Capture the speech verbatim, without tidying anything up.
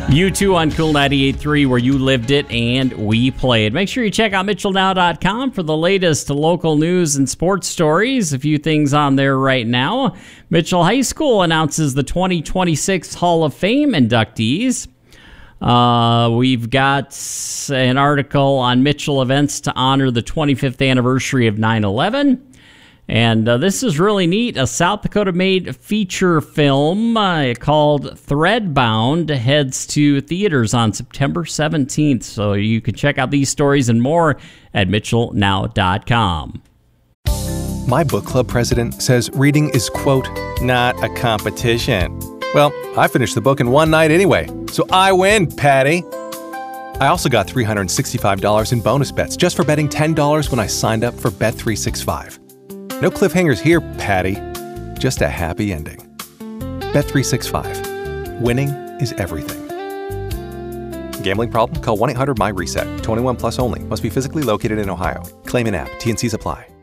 You too on Cool ninety-eight point three, where you lived it and we played. Make sure you check out Mitchell Now dot com for the latest local news and sports stories. A few things on there right now. Mitchell High School announces the twenty twenty-six Hall of Fame inductees. Uh, we've got an article on Mitchell events to honor the twenty-fifth anniversary of nine eleven. And uh, this is really neat. A South Dakota-made feature film uh, called Threadbound heads to theaters on September seventeenth. So you can check out these stories and more at Mitchell Now dot com. My book club president says reading is, quote, not a competition. Well, I finished the book in one night anyway, so I win, Patty. I also got three hundred sixty-five dollars in bonus bets just for betting ten dollars when I signed up for Bet three sixty-five. No cliffhangers here, Patty. Just a happy ending. Bet three sixty-five. Winning is everything. Gambling problem? Call one eight hundred M Y RESET. twenty-one plus only. Must be physically located in Ohio. Claim in app. T and Cs apply.